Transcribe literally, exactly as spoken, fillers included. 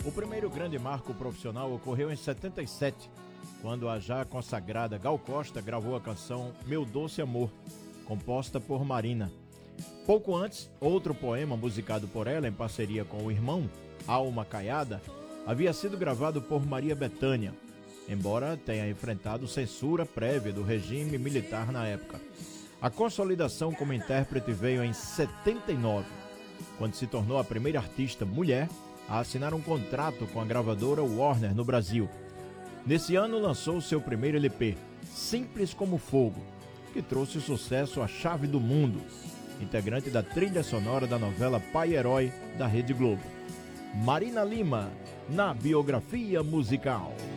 O primeiro grande marco profissional ocorreu em setenta e sete, quando a já consagrada Gal Costa gravou a canção Meu Doce Amor, composta por Marina. Pouco antes, outro poema musicado por ela em parceria com o irmão, Alma Caiada, havia sido gravado por Maria Bethânia, embora tenha enfrentado censura prévia do regime militar na época. A consolidação como intérprete veio em setenta e nove, quando se tornou a primeira artista mulher a assinar um contrato com a gravadora Warner no Brasil. Nesse ano lançou seu primeiro L P, Simples como Fogo, que trouxe sucesso à Chave do Mundo, integrante da trilha sonora da novela Pai Herói da Rede Globo. Marina Lima, na biografia musical.